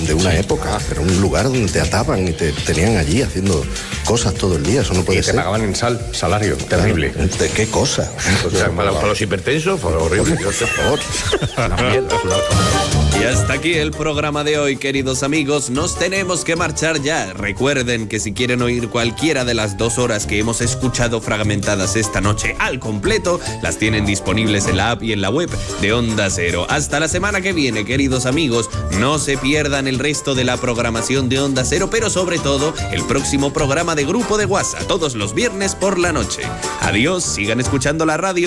de una época. Era un lugar donde te ataban y te tenían allí haciendo cosas todo el día. Eso no puede ser. Y te pagaban en salario. Claro, terrible. ¿de qué cosa? O sea, para los hipertensos, fue horrible. Dios, por favor. La mierda. Y hasta aquí el programa de hoy, queridos amigos. Nos tenemos que marchar ya. Recuerden que si quieren oír cualquiera de las 2 horas que hemos escuchado fragmentadas esta noche al completo, las tienen disponibles en la app y en la web de Onda Cero. Hasta la semana que viene, queridos amigos. No se pierdan el resto de la programación de Onda Cero, pero sobre todo el próximo programa de Grupo de WhatsApp, todos los viernes por la noche. Adiós, sigan escuchando la radio.